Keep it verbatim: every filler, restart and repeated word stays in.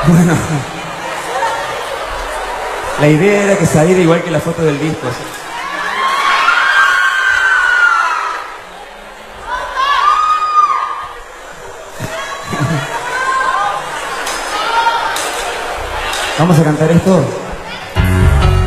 Bueno, la idea era que saliera igual que la foto del disco, ¿sí? Vamos a cantar esto.